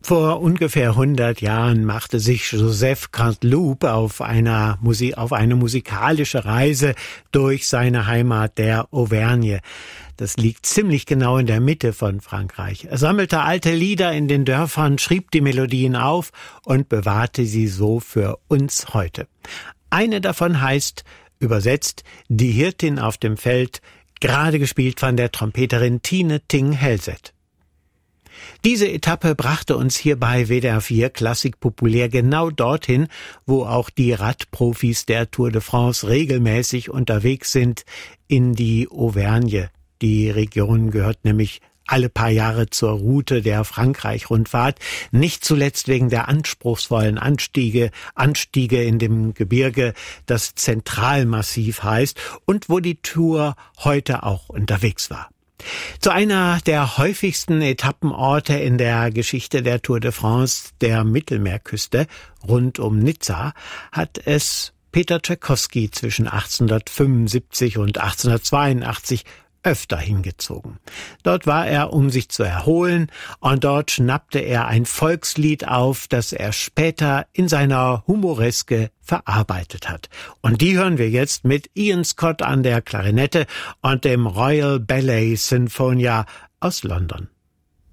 Vor ungefähr 100 Jahren machte sich Joseph Canteloup auf eine musikalische Reise durch seine Heimat der Auvergne. Das liegt ziemlich genau in der Mitte von Frankreich. Er sammelte alte Lieder in den Dörfern, schrieb die Melodien auf und bewahrte sie so für uns heute. Eine davon heißt, übersetzt, Die Hirtin auf dem Feld, gerade gespielt von der Trompeterin Tine Ting-Hellset. Diese Etappe brachte uns hier bei WDR 4 Klassik populär genau dorthin, wo auch die Radprofis der Tour de France regelmäßig unterwegs sind, in die Auvergne. Die Region gehört nämlich alle paar Jahre zur Route der Frankreich-Rundfahrt, nicht zuletzt wegen der anspruchsvollen Anstiege in dem Gebirge, das Zentralmassiv heißt und wo die Tour heute auch unterwegs war. Zu einer der häufigsten Etappenorte in der Geschichte der Tour de France, der Mittelmeerküste rund um Nizza, hat es Peter Tschaikowski zwischen 1875 und 1882 öfter hingezogen. Dort war er, um sich zu erholen, und dort schnappte er ein Volkslied auf, das er später in seiner Humoreske verarbeitet hat. Und die hören wir jetzt mit Ian Scott an der Klarinette und dem Royal Ballet Sinfonia aus London.